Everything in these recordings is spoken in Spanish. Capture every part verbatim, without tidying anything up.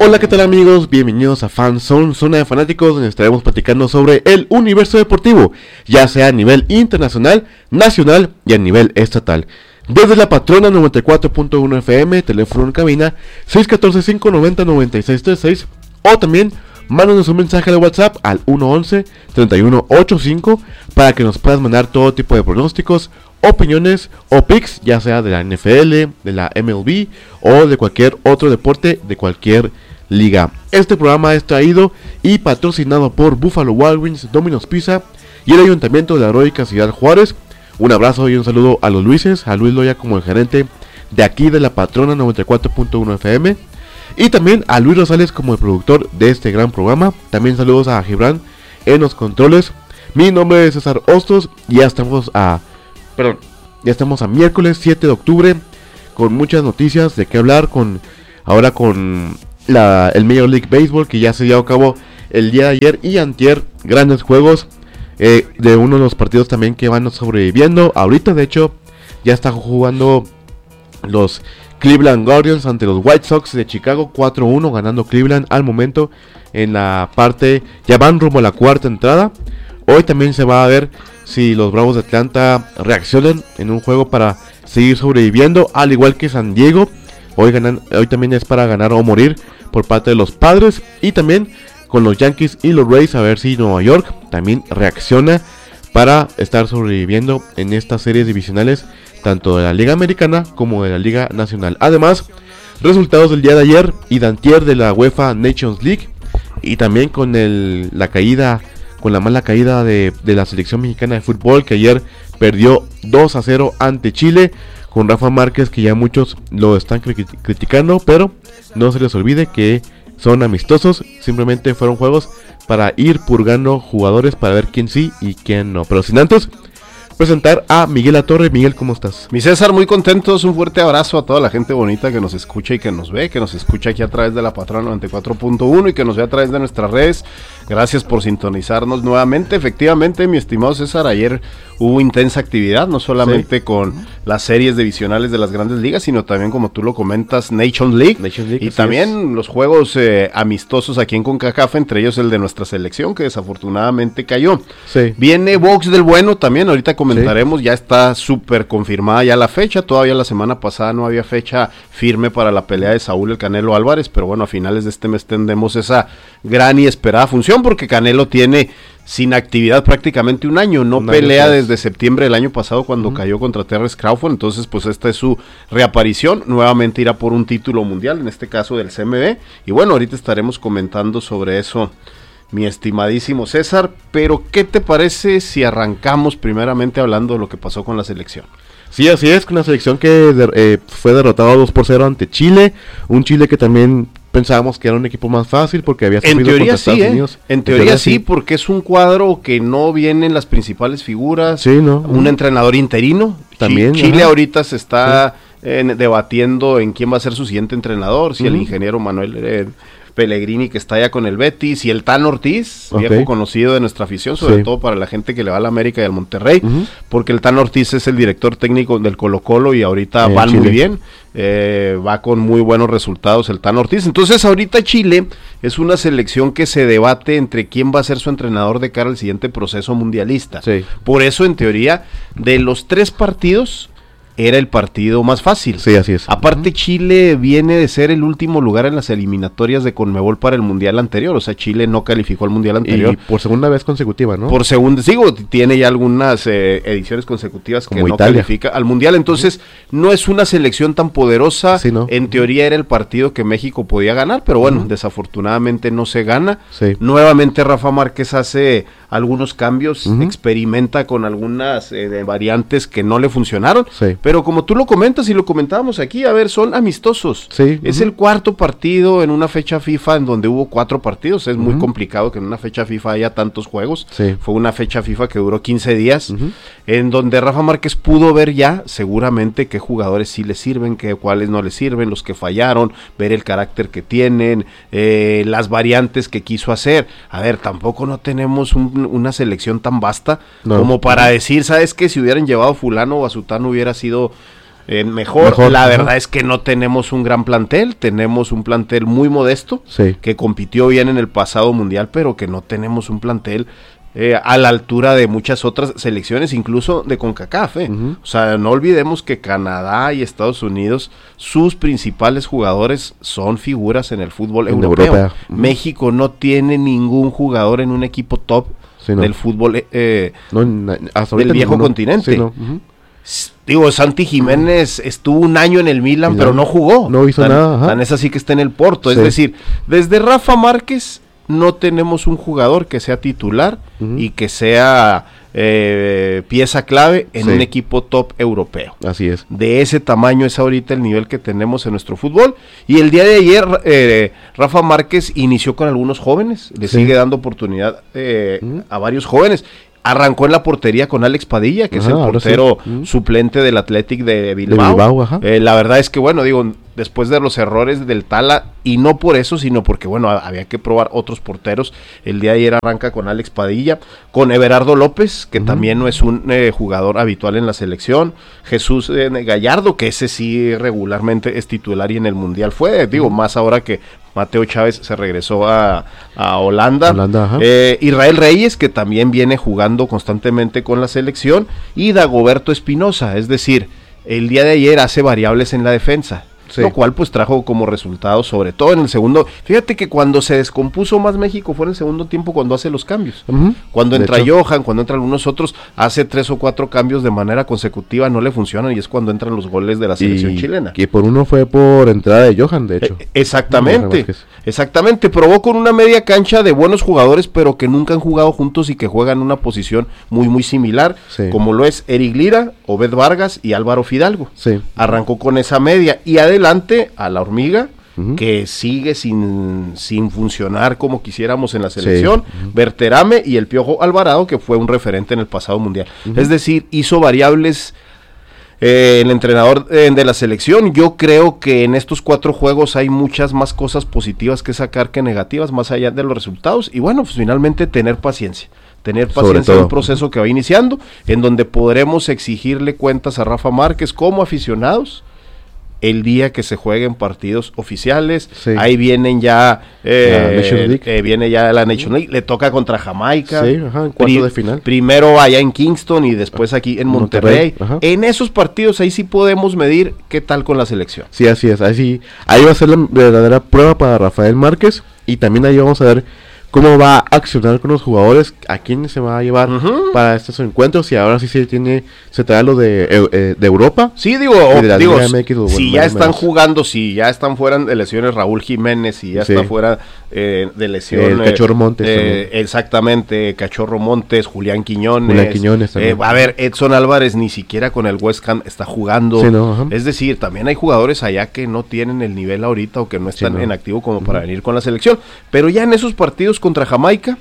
Hola, ¿qué tal amigos? Bienvenidos a FanZone, zona de fanáticos, donde estaremos platicando sobre el universo deportivo, ya sea a nivel internacional, nacional y a nivel estatal. Desde la Patrona noventa y cuatro punto uno F M, teléfono en cabina seis uno cuatro, cinco nueve cero, nueve seis tres seis, o también mándanos un mensaje de WhatsApp al uno once, treinta y uno ochenta y cinco para que nos puedas mandar todo tipo de pronósticos, opiniones o picks, ya sea de la N F L, de la M L B o de cualquier otro deporte, de cualquier liga. Este programa es traído y patrocinado por Buffalo Wild Wings, Domino's Pizza y el Ayuntamiento de la Heroica Ciudad Juárez. Un abrazo y un saludo a los Luises, a Luis Loya como el gerente de aquí de la Patrona noventa y cuatro punto uno F M, y también a Luis Rosales como el productor de este gran programa. También saludos a Gibran en los controles. Mi nombre es César Hostos y ya estamos a perdón, ya estamos a miércoles siete de octubre con muchas noticias de qué hablar, con ahora con la, el Major League Baseball, que ya se llevó a cabo el día de ayer y antier, grandes juegos eh, de uno de los partidos también que van sobreviviendo. Ahorita de hecho ya están jugando los Cleveland Guardians ante los White Sox de Chicago, cuatro uno ganando Cleveland al momento en la parte, ya van rumbo a la cuarta entrada. Hoy también se va a ver si los Bravos de Atlanta reaccionan en un juego para seguir sobreviviendo, al igual que San Diego. Hoy, ganan, hoy también es para ganar o morir por parte de los Padres, y también con los Yankees y los Rays, a ver si Nueva York también reacciona para estar sobreviviendo en estas series divisionales, tanto de la Liga Americana como de la Liga Nacional. Además, resultados del día de ayer y de antier de la UEFA Nations League, y también con el, la caída con la mala caída de, de la selección mexicana de fútbol, que ayer perdió dos a cero ante Chile, con Rafa Márquez, que ya muchos lo están cri- criticando, pero no se les olvide que son amistosos, simplemente fueron juegos para ir purgando jugadores para ver quién sí y quién no. Pero sin antes presentar a Miguel Latorre. Miguel, ¿cómo estás? Mi César, muy contentos, un fuerte abrazo a toda la gente bonita que nos escucha y que nos ve, que nos escucha aquí a través de la Patrona noventa y cuatro punto uno y que nos ve a través de nuestras redes. Gracias por sintonizarnos nuevamente. Efectivamente, mi estimado César, ayer hubo intensa actividad, no solamente sí. con las series divisionales de las grandes ligas, sino también, como tú lo comentas, Nations League, Nations League y también es. los juegos eh, amistosos aquí en CONCACAF, entre ellos el de nuestra selección, que desafortunadamente cayó. Sí. Viene Box del Bueno también, ahorita comentaremos, sí. ya está súper confirmada ya la fecha. Todavía la semana pasada no había fecha firme para la pelea de Saúl el Canelo Álvarez, pero bueno, a finales de este mes tendremos esa gran y esperada función, porque Canelo tiene sin actividad prácticamente un año, no un pelea año desde septiembre del año pasado cuando uh-huh. cayó contra Terrence Crawford. Entonces pues esta es su reaparición, nuevamente irá por un título mundial, en este caso del C M B, y bueno, ahorita estaremos comentando sobre eso, mi estimadísimo César. Pero ¿qué te parece si arrancamos primeramente hablando de lo que pasó con la selección? Sí, así es, con la selección que de, eh, fue derrotada dos por cero ante Chile, un Chile que también pensábamos que era un equipo más fácil porque había sufrido contra Estados sí, Unidos. ¿eh? En, en teoría, teoría sí, porque es un cuadro que no vienen las principales figuras, sí, ¿no? un uh-huh. entrenador interino. También Chile ajá. ahorita se está sí. eh, debatiendo en quién va a ser su siguiente entrenador, si uh-huh. el ingeniero Manuel eh, Pellegrini, que está allá con el Betis, y el Tan Ortiz, okay. viejo conocido de nuestra afición, sobre sí. todo para la gente que le va a la América y al Monterrey, uh-huh. porque el Tan Ortiz es el director técnico del Colo-Colo y ahorita eh, van Chile. muy bien, eh, va con muy buenos resultados el Tan Ortiz. Entonces ahorita Chile es una selección que se debate entre quién va a ser su entrenador de cara al siguiente proceso mundialista. Sí. Por eso, en teoría, de los tres partidos era el partido más fácil. Sí, así es. Aparte, uh-huh. Chile viene de ser el último lugar en las eliminatorias de Conmebol para el mundial anterior. O sea, Chile no calificó al mundial anterior. Y por segunda vez consecutiva, ¿no? Por segunda, digo, tiene ya algunas eh, ediciones consecutivas como que no Italia. califica al mundial. Entonces, uh-huh. no es una selección tan poderosa. Sí, ¿no? En teoría era el partido que México podía ganar, pero bueno, uh-huh. desafortunadamente no se gana. Sí. Nuevamente Rafa Márquez hace algunos cambios, uh-huh. experimenta con algunas eh, variantes que no le funcionaron. Sí. Pero como tú lo comentas y lo comentábamos aquí, a ver, son amistosos. Sí, es uh-huh. el cuarto partido en una fecha FIFA en donde hubo cuatro partidos. Es uh-huh. muy complicado que en una fecha FIFA haya tantos juegos. Sí. Fue una fecha FIFA que duró quince días, uh-huh. en donde Rafa Márquez pudo ver ya seguramente qué jugadores sí le sirven, qué cuáles no le sirven, los que fallaron, ver el carácter que tienen, eh, las variantes que quiso hacer. A ver, tampoco no tenemos un, una selección tan vasta no. como para decir, ¿sabes qué? Si hubieran llevado fulano o a sutano hubiera sido eh, mejor. mejor. La verdad Ajá. es que no tenemos un gran plantel, tenemos un plantel muy modesto, sí. que compitió bien en el pasado mundial, pero que no tenemos un plantel eh, a la altura de muchas otras selecciones, incluso de CONCACAF. Eh. Uh-huh. O sea, no olvidemos que Canadá y Estados Unidos, sus principales jugadores son figuras en el fútbol en europeo. Europa. Uh-huh. México no tiene ningún jugador en un equipo top sí, no. del fútbol eh, no, hasta del viejo ninguno. continente. Sí, no. uh-huh. Digo, Santi Jiménez estuvo un año en el Milan, Milan. pero no jugó. No hizo tan, nada. Ajá. Tan es así que está en el Porto. Sí. Es decir, desde Rafa Márquez no tenemos un jugador que sea titular uh-huh. y que sea eh, pieza clave en sí. un equipo top europeo. Así es. De ese tamaño es ahorita el nivel que tenemos en nuestro fútbol. Y el día de ayer, eh, Rafa Márquez inició con algunos jóvenes. Le sí. sigue dando oportunidad eh, uh-huh. a varios jóvenes. Arrancó en la portería con Alex Padilla, que ajá, es el portero sí. uh-huh. suplente del Athletic de Bilbao. De Bilbao ajá. Eh, la verdad es que, bueno, digo, después de los errores del Tala, y no por eso, sino porque, bueno, había que probar otros porteros. El día de ayer arranca con Alex Padilla, con Everardo López, que uh-huh. también no es un eh, jugador habitual en la selección. Jesús eh, Gallardo, que ese sí regularmente es titular y en el Mundial fue, digo, uh-huh. más ahora que Mateo Chávez se regresó a, a Holanda, Holanda eh, Israel Reyes, que también viene jugando constantemente con la selección, y Dagoberto Espinosa, es decir, el día de ayer hace variables en la defensa, sí. lo cual pues trajo como resultado, sobre todo en el segundo, fíjate que cuando se descompuso más México fue en el segundo tiempo cuando hace los cambios, uh-huh. cuando entra Johan, cuando entran algunos otros, hace tres o cuatro cambios de manera consecutiva, no le funcionan y es cuando entran los goles de la selección y, chilena. Que por uno fue por entrada de Johan, de hecho. Eh, exactamente, exactamente, probó con una media cancha de buenos jugadores, pero que nunca han jugado juntos y que juegan una posición muy muy similar, sí. como lo es Eric Lira, Obed Vargas y Álvaro Fidalgo. Sí. Arrancó con esa media y adelante a la Hormiga, uh-huh. que sigue sin, sin funcionar como quisiéramos en la selección, sí. uh-huh. Berterame y el Piojo Alvarado, que fue un referente en el pasado mundial. Uh-huh. Es decir, hizo variables eh, el entrenador eh, de la selección. Yo creo que en estos cuatro juegos hay muchas más cosas positivas que sacar que negativas, más allá de los resultados, y bueno, pues finalmente tener paciencia. Tener paciencia en un proceso que va iniciando, en donde podremos exigirle cuentas a Rafa Márquez como aficionados el día que se jueguen partidos oficiales. Sí. Ahí vienen ya eh, eh, viene ya la Nation League, le toca contra Jamaica, sí, ajá, en cuarto Pri- de final. Primero allá en Kingston y después aquí en Monterrey, Monterrey en esos partidos ahí sí podemos medir qué tal con la selección. Sí, así es, así, ahí va a ser la verdadera prueba para Rafael Márquez, y también ahí vamos a ver cómo va a accionar con los jugadores, a quién se va a llevar uh-huh. para estos encuentros, y ahora sí se tiene, se trae lo de, eh, de Europa. Sí, digo, de digo M X, bueno, si ya están menos. jugando, si ya están fuera de lesiones Raúl Jiménez, si ya sí. está fuera eh, de lesiones. El Cachorro Montes. Eh, exactamente, Cachorro Montes, Julián Quiñones. Julián Quiñones eh, a ver, Edson Álvarez ni siquiera con el West Ham está jugando. Sí, no, es decir, también hay jugadores allá que no tienen el nivel ahorita o que no están sí, no. en activo como uh-huh. para venir con la selección. Pero ya en esos partidos contra Jamaica,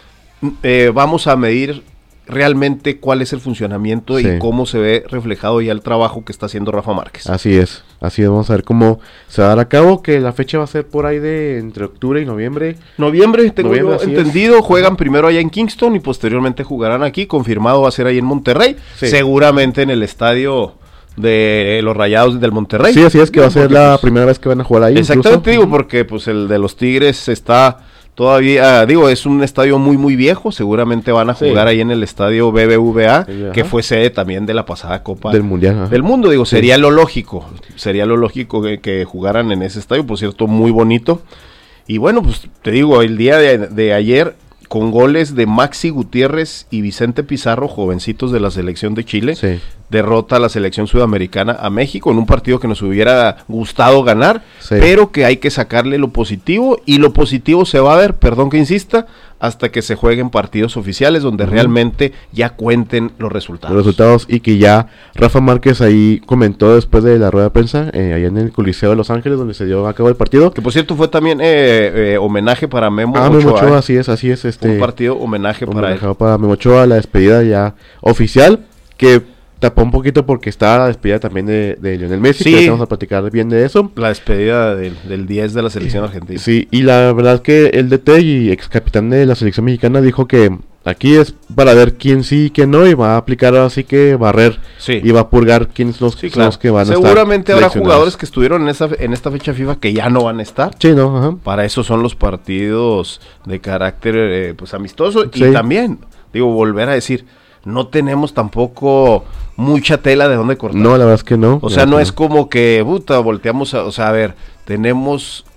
eh, vamos a medir realmente cuál es el funcionamiento sí. y cómo se ve reflejado ya el trabajo que está haciendo Rafa Márquez. Así es, así es, vamos a ver cómo se va a dar a cabo, que la fecha va a ser por ahí de entre octubre y noviembre. Noviembre, tengo noviembre, yo entendido, es. juegan primero allá en Kingston y posteriormente jugarán aquí, confirmado va a ser ahí en Monterrey, sí. seguramente en el estadio de los Rayados del Monterrey. Sí, así es, que va a ser la pues, primera vez que van a jugar ahí. Exactamente, incluso. digo, porque pues el de los Tigres está... Todavía, digo, es un estadio muy, muy viejo, seguramente van a jugar sí. ahí en el estadio B B V A, sí, que fue sede también de la pasada Copa del Mundial, ajá. del Mundo, digo, sí. sería lo lógico, sería lo lógico que, que jugaran en ese estadio, por cierto, muy bonito, y bueno, pues te digo, el día de, de ayer, con goles de Maxi Gutiérrez y Vicente Pizarro, jovencitos de la selección de Chile, sí. derrota a la selección sudamericana a México en un partido que nos hubiera gustado ganar, sí. pero que hay que sacarle lo positivo, y lo positivo se va a ver, perdón que insista, hasta que se jueguen partidos oficiales donde uh-huh. realmente ya cuenten los resultados. Los resultados, y que ya Rafa Márquez ahí comentó después de la rueda de prensa, eh, allá en el Coliseo de Los Ángeles, donde se dio a cabo el partido. Que por cierto fue también eh, eh, homenaje para Memo ah, Ochoa. Memo Ochoa, así es, así es. Este, un partido homenaje para él. para Memo Ochoa, la despedida ya oficial, que tapó un poquito porque estaba la despedida también de, de Lionel Messi, sí. que vamos a platicar bien de eso. La despedida del, del diez de la selección argentina. Sí, y la verdad es que el D T y ex capitán de la selección mexicana dijo que Aquí es para ver quién sí y quién no, y va a aplicar así que barrer sí. y va a purgar quiénes los, sí, claro. los que van a Seguramente estar. Seguramente habrá jugadores que estuvieron en esta, en esta fecha FIFA que ya no van a estar. Sí, no, ajá. Para eso son los partidos de carácter eh, pues amistoso. Sí. Y también, digo, volver a decir, no tenemos tampoco mucha tela de dónde cortar. No, la verdad es que no. O sea, no es no. como que, puta, volteamos a, o sea, a ver, tenemos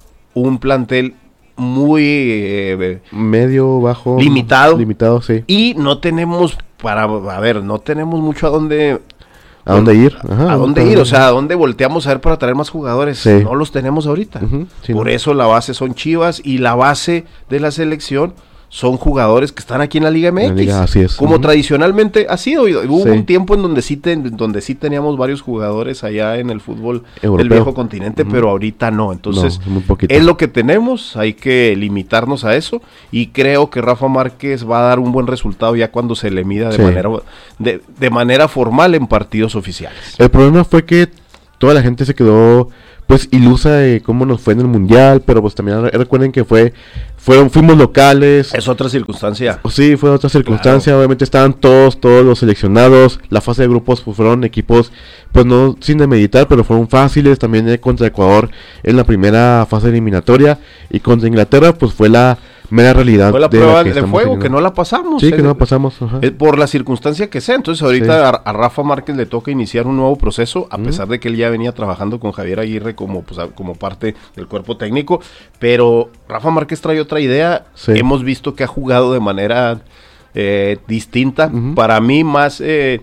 un plantel muy eh, medio, bajo, limitado, limitado, sí. Y no tenemos para, a ver, no tenemos mucho a dónde a dónde ir, Ajá, a dónde ir, o sea, a dónde volteamos a ver para traer más jugadores, sí. No los tenemos ahorita. Uh-huh, sí, Por no. eso la base son Chivas y la base de la selección son jugadores que están aquí en la Liga M X. La Liga, así es. Como uh-huh. tradicionalmente ha sido. Hubo sí. un tiempo en donde sí, ten, donde sí teníamos varios jugadores allá en el fútbol Europeo. Del viejo continente, uh-huh. pero ahorita no. Entonces, no, es lo que tenemos, hay que limitarnos a eso. Y creo que Rafa Márquez va a dar un buen resultado ya cuando se le mida de, sí. manera, de, de manera formal en partidos oficiales. El problema fue que toda la gente se quedó pues ilusa de cómo nos fue en el mundial, pero pues también recuerden que fue fueron fuimos locales. Es otra circunstancia. Sí, fue otra circunstancia. Claro. Obviamente estaban todos todos los seleccionados. La fase de grupos pues, fueron equipos pues no sin demeritar, pero fueron fáciles. También eh, contra Ecuador en la primera fase eliminatoria y contra Inglaterra pues fue la mera realidad. Fue la de prueba la de fuego teniendo. Que no la pasamos. Sí, eh, que no la pasamos. Ajá. Eh, por la circunstancia que sea. Entonces ahorita sí. a, a Rafa Márquez le toca iniciar un nuevo proceso, a uh-huh. pesar de que él ya venía trabajando con Javier Aguirre como, pues, a, como parte del cuerpo técnico. Pero Rafa Márquez trae otra idea. Sí. Hemos visto que ha jugado de manera eh, distinta. Uh-huh. Para mí más... Eh,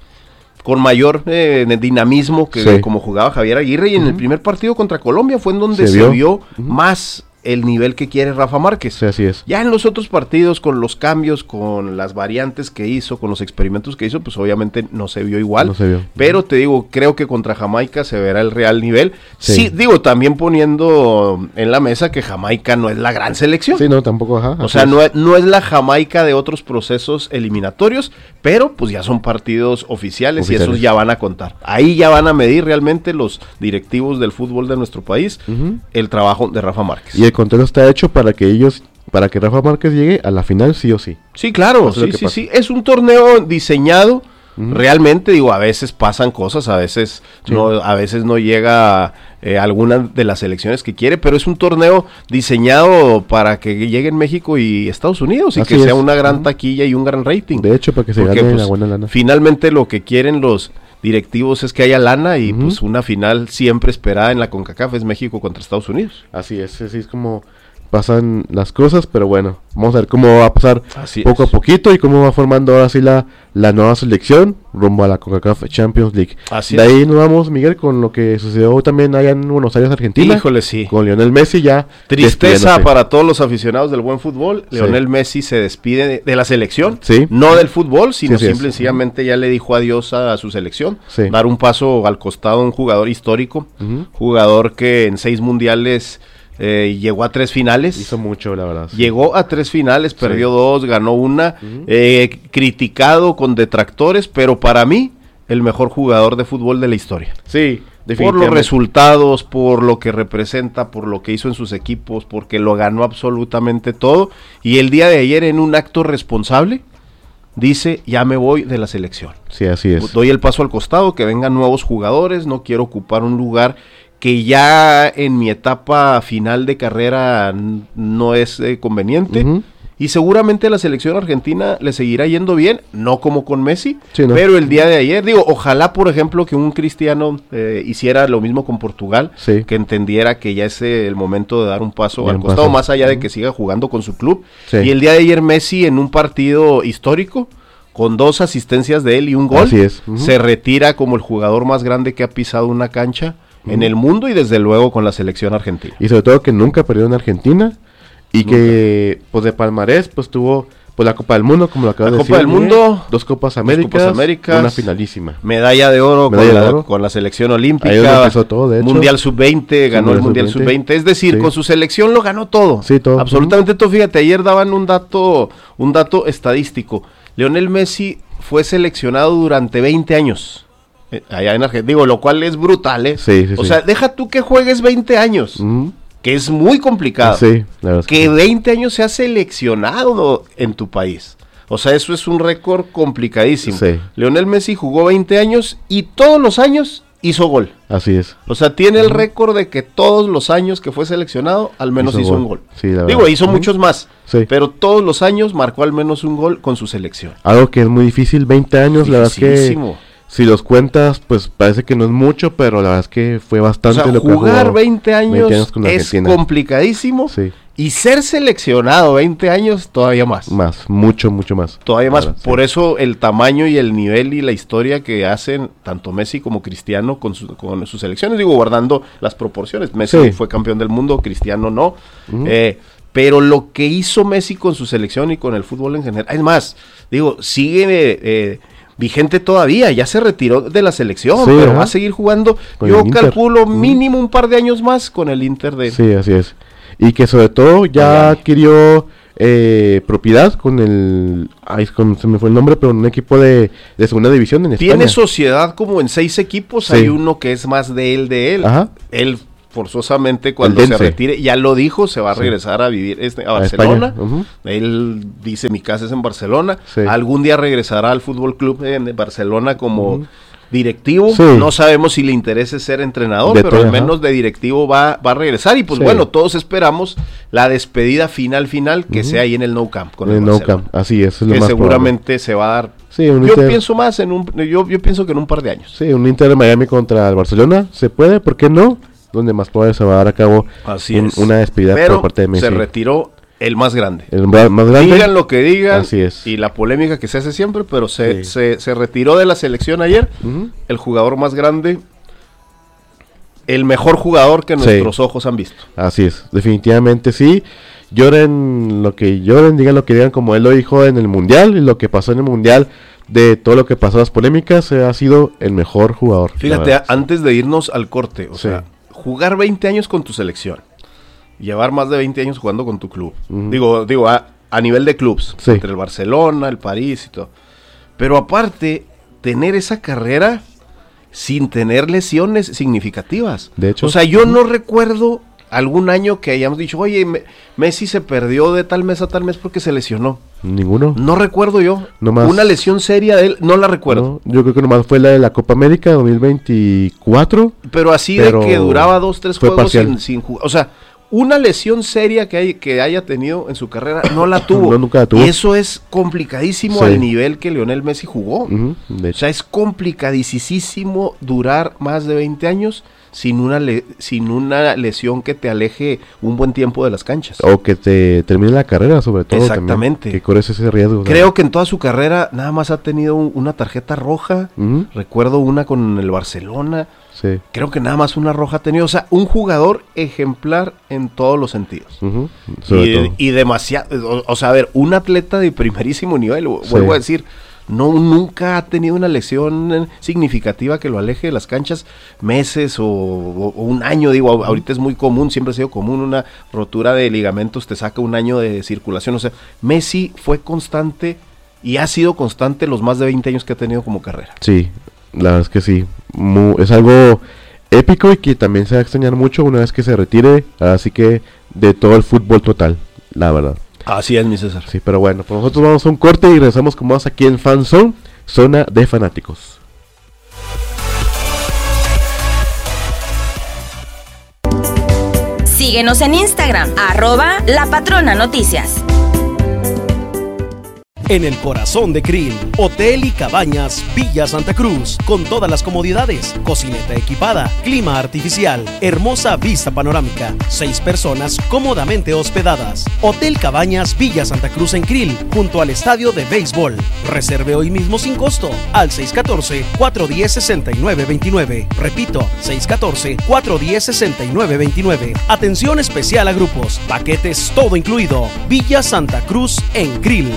con mayor eh, dinamismo que sí. como jugaba Javier Aguirre. Y en uh-huh. el primer partido contra Colombia fue en donde se, se vio, vio uh-huh. más el nivel que quiere Rafa Márquez. Sí, así es. Ya en los otros partidos, con los cambios, con las variantes que hizo, con los experimentos que hizo, pues obviamente no se vio igual. No se vio. Pero te digo, creo que contra Jamaica se verá el real nivel. Sí, sí digo, también poniendo en la mesa que Jamaica no es la gran selección. Sí, no, tampoco, ajá. O sea, es. No, es, no es la Jamaica de otros procesos eliminatorios, pero pues ya son partidos oficiales, oficiales y esos ya van a contar. Ahí ya van a medir realmente los directivos del fútbol de nuestro país uh-huh. el trabajo de Rafa Márquez. Y el contrato está hecho para que ellos, para que Rafa Márquez llegue a la final sí o sí. Sí, claro, sí, sí, sí. Es un torneo diseñado, uh-huh. realmente, digo, a veces pasan cosas, a veces sí. no, a veces no llega eh, alguna de las selecciones que quiere, pero es un torneo diseñado para que llegue en México y Estados Unidos y Así que es. sea una gran uh-huh. taquilla y un gran rating. De hecho, para que se Porque, gane pues, la buena lana. Finalmente lo que quieren los directivos es que haya lana y uh-huh. pues una final siempre esperada en la CONCACAF es México contra Estados Unidos. Así es, así es como pasan las cosas, pero bueno, vamos a ver cómo va a pasar así poco es. a poquito y cómo va formando ahora sí la, la nueva selección rumbo a la CONCACAF Champions League. Así de es. Ahí nos vamos, Miguel, con lo que sucedió también allá en Buenos Aires, Argentina. Híjole, sí. Con Lionel Messi ya. Tristeza para todos los aficionados del buen fútbol. Lionel sí. Messi se despide de, de la selección, sí. no del fútbol, sino sí, sí, simple y sencillamente ya le dijo adiós a, a su selección. Sí. Dar un paso al costado a un jugador histórico, uh-huh. jugador que en seis mundiales... Eh, llegó a tres finales. Hizo mucho, la verdad. Sí. Llegó a tres finales, perdió sí. dos, ganó una. Uh-huh. eh, criticado con detractores, pero para mí, el mejor jugador de fútbol de la historia. Sí, por los resultados, por lo que representa, por lo que hizo en sus equipos, porque lo ganó absolutamente todo. Y el día de ayer, en un acto responsable, dice, ya me voy de la selección. Sí, así es. Doy el paso al costado, que vengan nuevos jugadores, no quiero ocupar un lugar que ya en mi etapa final de carrera n- no es eh, conveniente. Uh-huh. Y seguramente la selección argentina le seguirá yendo bien, no como con Messi, sí, ¿no? Pero el día de ayer, digo, ojalá por ejemplo que un Cristiano eh, hiciera lo mismo con Portugal, sí. que entendiera que ya es eh, el momento de dar un paso bien al costado, paso. Más allá uh-huh. de que siga jugando con su club. Sí. Y el día de ayer Messi en un partido histórico, con dos asistencias de él y un gol, Así es. Uh-huh. se retira como el jugador más grande que ha pisado una cancha en el mundo y desde luego con la selección argentina. Y sobre todo que nunca perdió en Argentina y nunca. Que pues de palmarés pues tuvo pues la Copa del Mundo, como lo acabas de decir. La Copa del Mundo, dos Copas Américas, dos Copas Américas, una finalísima. Medalla de oro, medalla con, de la, oro. con la selección olímpica. Ahí empezó todo, de hecho. Mundial sub veinte, ganó el Mundial sub veinte, es decir, sí. con su selección lo ganó todo. Sí, todo. Absolutamente uh-huh. todo. Fíjate, ayer daban un dato, un dato estadístico. Lionel Messi fue seleccionado durante veinte años. Allá en Argentina, digo, lo cual es brutal, ¿eh? Sí, sí, o sí. sea, deja tú que juegues veinte años, uh-huh. que es muy complicado. Sí, la verdad. Que veinte años seas seleccionado en tu país. O sea, eso es un récord complicadísimo. Sí. Lionel Messi jugó veinte años y todos los años hizo gol. Así es. O sea, tiene el récord de que todos los años que fue seleccionado, al menos hizo, hizo gol. un gol. Sí, la Digo, verdad. hizo uh-huh. muchos más, sí. pero todos los años marcó al menos un gol con su selección. Algo que es muy difícil, veinte años, la verdad es que si los cuentas, pues parece que no es mucho, pero la verdad es que fue bastante. O sea, lo que jugar veinte años, veinte años es Argentina. Complicadísimo. Sí. Y ser seleccionado veinte años, todavía más. Más, mucho, mucho más. Todavía más. Ahora, Por sí. eso el tamaño y el nivel y la historia que hacen tanto Messi como Cristiano con, su, con sus selecciones. Digo, guardando las proporciones. Messi sí. fue campeón del mundo, Cristiano no. Uh-huh. Eh, pero lo que hizo Messi con su selección y con el fútbol en general. Es más, digo, sigue... Eh, vigente todavía, ya se retiró de la selección, sí, pero ¿eh? va a seguir jugando. Con Yo calculo mínimo un par de años más con el Inter de... Sí, así es. Y que sobre todo ya adquirió eh, propiedad con el... Ay, con, se me fue el nombre, pero un equipo de, de segunda división en España. Tiene sociedad como en seis equipos, sí. hay uno que es más de él, de él. Ajá. Él forzosamente cuando se retire, ya lo dijo, se va a regresar sí. a vivir este, a Barcelona. A uh-huh. Él dice, mi casa es en Barcelona. Sí. Algún día regresará al Fútbol Club de Barcelona como... Uh-huh. directivo, sí. no sabemos si le interesa ser entrenador, de pero todo, al menos ajá. de directivo va, va a regresar y pues sí. bueno, todos esperamos la despedida final final que uh-huh. sea ahí en el Nou Camp con el, el Nou Camp, así es, es lo que más seguramente probable. Se va a dar. Sí, un yo Inter... pienso más en un yo yo pienso que en un par de años. Sí, un Inter de Miami contra el Barcelona, se puede, ¿por qué no? Donde más probable se va a dar a cabo así un, es. una despedida pero por parte de Messi. Se retiró el más grande. El más grande. Digan lo que digan. Así es. Y la polémica que se hace siempre, pero se, sí. se, se retiró de la selección ayer. Uh-huh. El jugador más grande. El mejor jugador que nuestros sí. ojos han visto. Así es. Definitivamente sí. Lloren lo que lloren, digan lo que digan, como él lo dijo en el Mundial. Y lo que pasó en el Mundial, de todo lo que pasó, las polémicas, eh, ha sido el mejor jugador. Fíjate, antes de irnos al corte, o sí. sea, jugar veinte años con tu selección. Llevar más de veinte años jugando con tu club. Uh-huh. Digo, digo a, a nivel de clubs. Sí. Entre el Barcelona, el París y todo. Pero aparte, tener esa carrera sin tener lesiones significativas. De hecho. O sea, yo uh-huh. no recuerdo algún año que hayamos dicho, oye, me, Messi se perdió de tal mes a tal mes porque se lesionó. Ninguno. No recuerdo yo. Nomás, una lesión seria de él, no la recuerdo. No, yo creo que nomás fue la de la Copa América dos mil veinticuatro. Pero así pero de que duraba dos, tres juegos sin, sin jugar. O sea, una lesión seria que, hay, que haya tenido en su carrera, no la tuvo. No, nunca la tuvo. Y eso es complicadísimo sí. al nivel que Lionel Messi jugó. Uh-huh, o sea, es complicadísimo durar más de veinte años sin una, le- sin una lesión que te aleje un buen tiempo de las canchas. O que te termine la carrera, sobre todo. Exactamente. También, que corres ese riesgo. Creo ¿no? que en toda su carrera nada más ha tenido un, una tarjeta roja. Uh-huh. Recuerdo una con el Barcelona. Sí. Creo que nada más una roja ha tenido. O sea, un jugador ejemplar en todos los sentidos. Uh-huh. Y, y demasiado. O, o sea, a ver, un atleta de primerísimo nivel, sí. vuelvo a decir, no nunca ha tenido una lesión significativa que lo aleje de las canchas meses o, o, o un año. Digo, ahorita es muy común, siempre ha sido común una rotura de ligamentos, te saca un año de circulación. O sea, Messi fue constante y ha sido constante los más de veinte años que ha tenido como carrera. Sí, la verdad es que sí. Muy, es algo épico y que también se va a extrañar mucho una vez que se retire. Así que de todo el fútbol total, la verdad. Así es, mi César. Sí, pero bueno, pues nosotros vamos a un corte y regresamos con más aquí en Fan Zone, zona de fanáticos. Síguenos en Instagram, arroba La Patrona Noticias. En el corazón de Krill, Hotel y Cabañas Villa Santa Cruz, con todas las comodidades, cocineta equipada, clima artificial, hermosa vista panorámica, seis personas cómodamente hospedadas. Hotel Cabañas Villa Santa Cruz en Krill, junto al estadio de béisbol. Reserve hoy mismo sin costo al seis uno cuatro, cuatro uno cero, seis nueve dos nueve. Repito, seis uno cuatro, cuatro uno cero, seis nueve dos nueve. Atención especial a grupos, paquetes todo incluido. Villa Santa Cruz en Krill.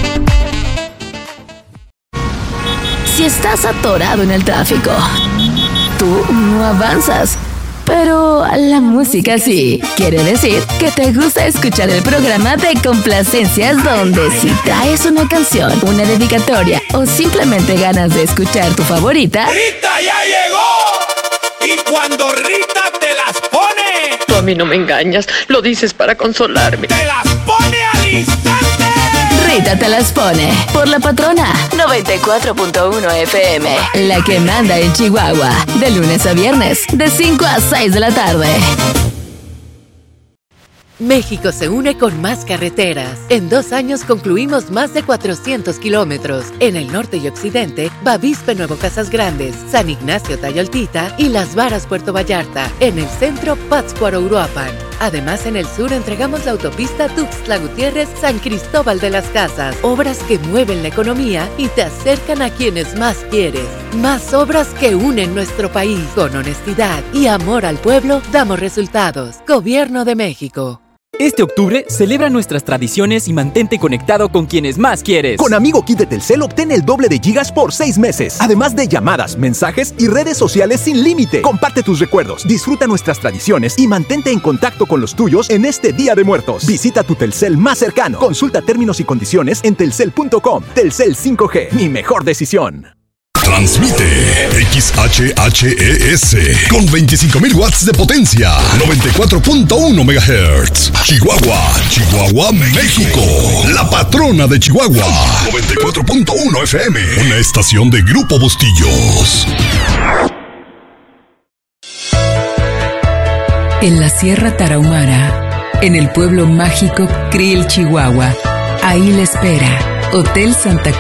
Si estás atorado en el tráfico, tú no avanzas, pero la música sí. Quiere decir que te gusta escuchar el programa de complacencias donde si traes una canción, una dedicatoria o simplemente ganas de escuchar tu favorita, ¡Rita ya llegó! Y cuando Rita te las pone, tú a mí no me engañas, lo dices para consolarme. ¡Te las pone al instante! Rita te las pone por La Patrona noventa y cuatro punto uno F M. La que manda en Chihuahua. De lunes a viernes, de cinco a seis de la tarde. México se une con más carreteras. En dos años concluimos más de cuatrocientos kilómetros. En el norte y occidente, Bavispe Nuevo Casas Grandes, San Ignacio Tayoltita y Las Varas Puerto Vallarta. En el centro, Pátzcuaro Uruapan. Además, en el sur entregamos la autopista Tuxtla Gutiérrez San Cristóbal de las Casas. Obras que mueven la economía y te acercan a quienes más quieres. Más obras que unen nuestro país. Con honestidad y amor al pueblo, damos resultados. Gobierno de México. Este octubre, celebra nuestras tradiciones y mantente conectado con quienes más quieres. Con Amigo Kit de Telcel obtén el doble de gigas por seis meses. Además de llamadas, mensajes y redes sociales sin límite. Comparte tus recuerdos, disfruta nuestras tradiciones y mantente en contacto con los tuyos en este Día de Muertos. Visita tu Telcel más cercano. Consulta términos y condiciones en telcel punto com. Telcel cinco G, mi mejor decisión. Transmite X H H E S con veinticinco mil watts de potencia, noventa y cuatro punto uno megahertz. Chihuahua, Chihuahua, México. La Patrona de Chihuahua, noventa y cuatro punto uno F M. Una estación de Grupo Bustillos. En la Sierra Tarahumara, en el pueblo mágico Krill, Chihuahua, ahí le espera Hotel Santa